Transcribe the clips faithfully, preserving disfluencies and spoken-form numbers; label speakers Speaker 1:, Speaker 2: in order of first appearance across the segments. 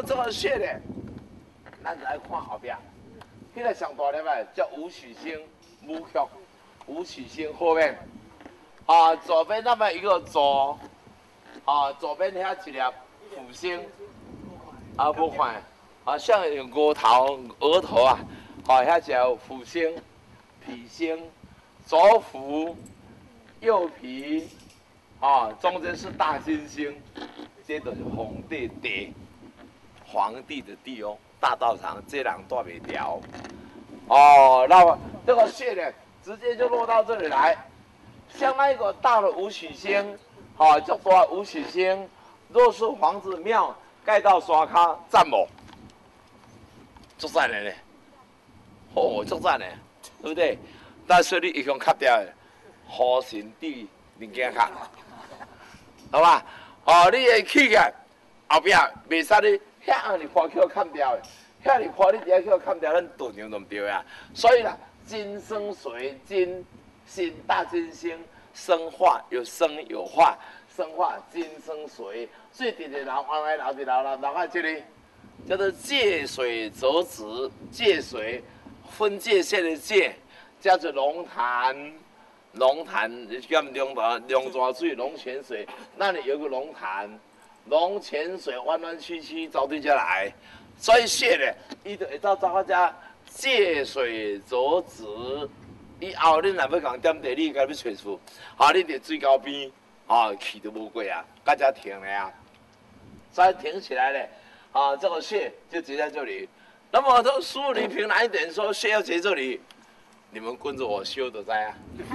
Speaker 1: 么这个穴呢，咱来看后边，迄个上大粒的叫武曲星武曲，武曲星后面，啊，左边那么一个左，啊，左边遐一粒辅星，啊，不看，啊，像额头额头啊，啊，遐叫辅星、脾星，左辅，右脾。 啊，中间是大金星，这就是皇帝地，皇帝的地哦，大道场这人断不掉。哦，那么这个穴呢，直接就落到这里来，像那个大的武曲星，啊，叫做武曲星，若是房子庙盖到刷卡赞某，足赞的呢，哦，足赞的，对不对？但是你一向卡掉的，好神地物件卡。 好吧，哦，你会起起来，后壁袂使你遐尼看去砍掉的，遐尼看你底下去砍掉，咱断上都唔对啊。所以啦，金生水，金星大金星生化有生有化，生化金生水，最底的人往来老的老老老啊，这里叫做界水则子，界水分界线的界，叫做龙潭。 龙潭，叫龙潭龙爪水、龙泉水，那里有个龙潭，龙泉水弯弯曲曲走对下来，所以穴呢，伊就会照照个只借水则止。以后恁若要讲点地理，该要找厝，啊，你伫水沟边，啊，气都无过啊，到遮停了啊，所以停起来了，啊，这个穴就结在这里。那么这个苏黎平哪一点说穴要结这里？ 你们跟着我修就知啊！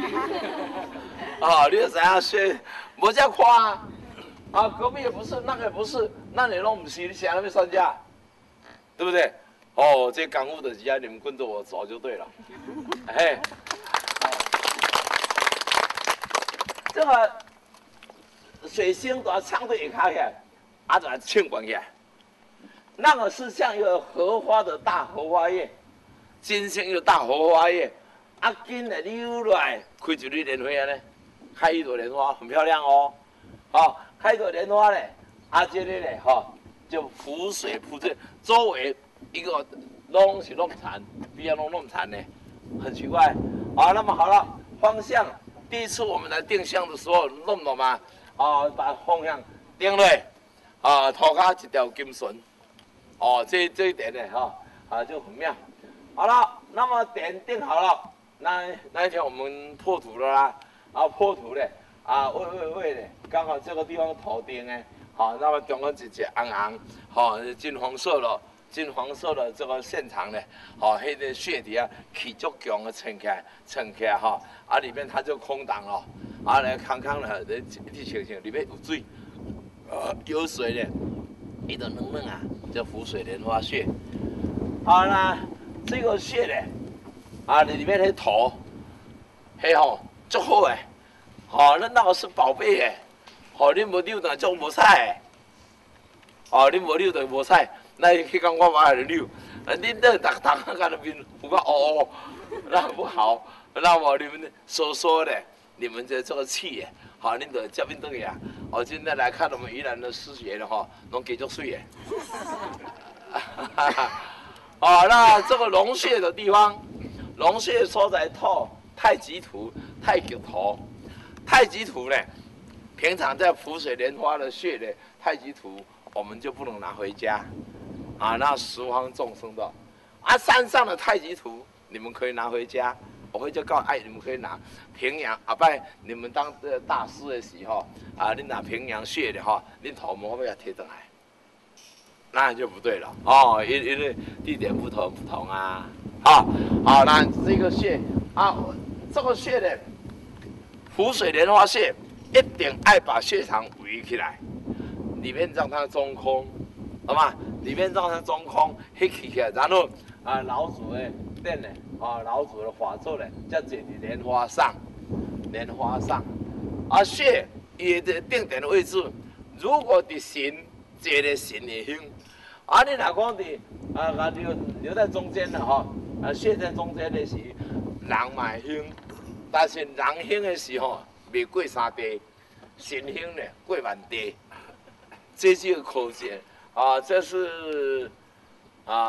Speaker 1: 啊，你就知影学，无遮看啊！啊，隔壁也不是，那个也不是，那你拢不是，你想那边算价，对不对？哦，这感悟的只要你们跟着我走就对了。哎，这个水星都要唱对开起来，啊，就来唱关起来。那个是像一个荷花的大荷花叶，金星有大荷花叶。 啊，紧来溜落来，开一蕊莲花呢，开一朵莲花很漂亮哦，哦，开一朵莲花呢，啊，这里呢，哈、哦，就浮水铺这周围一个拢是弄残，边上拢弄残呢，很奇怪。好，那么好了，方向，第一次我们来定向的时候，弄懂吗？啊，把方向定对，啊，头卡一条金绳，哦，这这一点呢，哈、哦，啊，就很妙。好了，那么点定好了。 那那一天我们破土了啦，啊破土嘞，啊喂喂喂嘞，刚好这个地方头顶呢，好，那么中间一只红红，好金黄色的，金黄色的这个现场呢，好，迄个穴底啊气足强的撑起来，撑起来哈，啊里面它就空档了，啊来康康的，你你想想里面有水，呃有水嘞，伊就软软啊，叫浮水莲花穴，好啦，这个穴呢。 啊，里面那头，嘿吼，足好诶，吼，咱那个是宝贝诶，吼，恁无溜就足无彩，哦，恁无溜就无彩，那去讲我妈来溜，啊，恁这逐逐个那边有个哦，那不好，那么你们说说的，你们的这个气诶，好，恁就这边对呀，哦，今天来看我们宜兰的师爷的哈，拢继续水诶，哦，那这个龙穴的地方。 龙穴所在透太极图、太极图、太极图呢，平常在浮水莲花的穴呢，太极图我们就不能拿回家，啊，那十方众生的，啊，山上的太极图你们可以拿回家，我会就告哎，你们可以拿平阳阿拜，你们当这大师的时候啊，你拿平阳穴的哈，你头毛会要贴上来，那就不对了哦，因因为地点不同不同啊。 啊，好，那这个穴啊，这个穴呢，浮水莲花穴一定爱把穴场围起来，里面让它中空，好吗？里面让它中空，黑起起来，然后啊，老祖的殿呢，啊，老祖的法座呢，叫坐在莲花上，莲花上，啊，穴也的定点的位置，如果的神坐在神的胸，啊，你若讲的啊啊留留在中间的哈。 啊，穴在中间的是人嘛兴，但是人兴的时候未过三地，神兴呢过万地，这就可见啊，这是